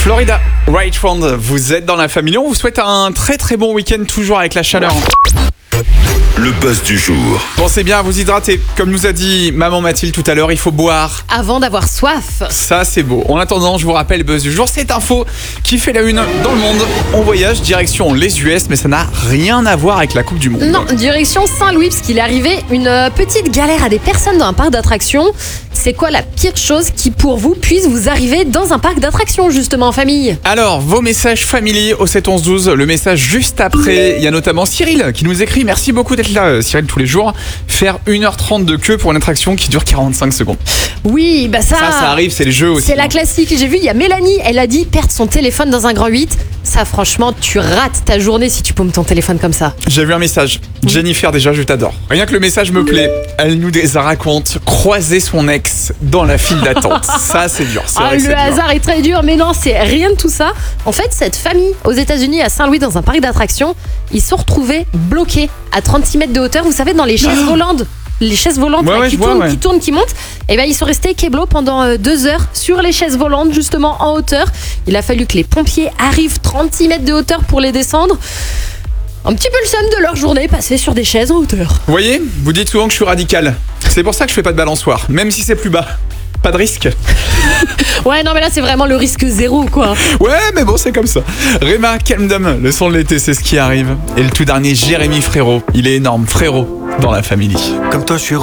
Florida, Right Round, vous êtes dans la famille. On vous souhaite un très très bon week-end, toujours avec la chaleur. Le buzz du jour. Pensez bien à vous hydrater. Comme nous a dit maman Mathilde tout à l'heure, il faut boire. Avant d'avoir soif. Ça, c'est beau. En attendant, je vous rappelle le buzz du jour. Cette info qui fait la une dans le monde. On voyage direction les US, mais ça n'a rien à voir avec la Coupe du Monde. Non, direction Saint-Louis, parce qu'il est arrivé une petite galère à des personnes dans un parc d'attractions. C'est quoi la pire chose qui, pour vous, puisse vous arriver dans un parc d'attractions, justement, en famille? Alors, vos messages familiers au 7 11 12. Le message juste après, il y a notamment Cyril qui nous écrit. Merci beaucoup d'être là, Cyril, tous les jours. Faire 1h30 de queue pour une attraction qui dure 45 secondes. Oui, bah ça arrive, c'est le jeu aussi. C'est la classique. J'ai vu, il y a Mélanie, elle a dit perdre son téléphone dans un grand 8. Ça, franchement, tu rates ta journée si tu paumes ton téléphone comme ça. J'ai vu un message. Jennifer, déjà, je t'adore. Rien que le message me plaît. Elle nous raconte croiser son ex dans la file d'attente. Ça, c'est dur. C'est vrai que le c'est dur. hasard est très dur, mais non, c'est rien de tout ça. En fait, cette famille aux États-Unis, à Saint-Louis, dans un parc d'attractions, ils se sont retrouvés bloqués à 36 mètres de hauteur. Vous savez, dans les chaises volantes. Les chaises volantes Ouais, là, ouais, qui je vois, tournent, ouais. qui montent. Et ben ils sont restés keblo pendant 2 heures sur les chaises volantes, justement en hauteur. Il a fallu que les pompiers arrivent 36 mètres de hauteur pour les descendre. Un petit peu le somme de leur journée passée sur des chaises en hauteur. Vous voyez, vous dites souvent que je suis radical. C'est pour ça que je fais pas de balançoire, même si c'est plus bas. Pas de risque. Ouais, non, mais là, c'est vraiment le risque zéro, quoi. Ouais, mais bon, c'est comme ça. Rema, Calm Down, le son de l'été, c'est ce qui arrive. Et le tout dernier, Jérémy Frérot. Il est énorme, Frérot, dans la famille. Comme toi, je suis